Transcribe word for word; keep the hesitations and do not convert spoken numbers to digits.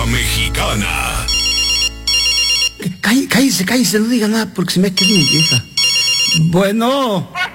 mexicana. Cállese, cállese, no diga nada porque se me ha quedado mi vieja. Bueno.